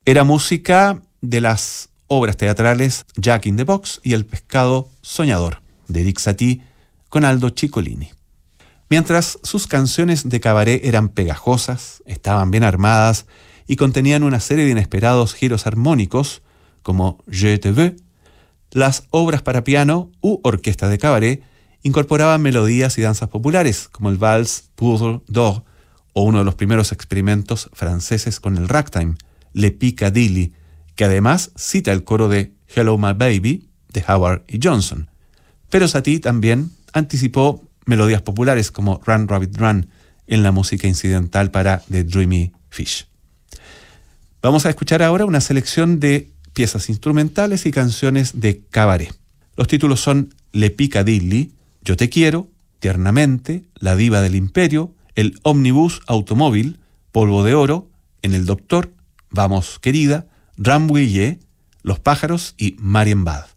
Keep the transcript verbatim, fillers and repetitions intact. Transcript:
Era música de las obras teatrales Jack in the Box y El pescado soñador, de Eric Satie con Aldo Ciccolini. Mientras sus canciones de cabaret eran pegajosas, estaban bien armadas y contenían una serie de inesperados giros armónicos, como Je te veux, las obras para piano u orquesta de cabaret incorporaban melodías y danzas populares, como el vals Poudre d'Or o uno de los primeros experimentos franceses con el ragtime, Le Piccadilly, que además cita el coro de Hello My Baby de Howard y Johnson. Pero Satie también anticipó melodías populares como Run Rabbit Run en la música incidental para The Dreamy Fish. Vamos a escuchar ahora una selección de piezas instrumentales y canciones de cabaret. Los títulos son Le Piccadilly, Yo te quiero, Tiernamente, La diva del imperio, El ómnibus automóvil, Polvo de oro, En el doctor, Vamos querida, Rambouillet, Los pájaros y Marienbad.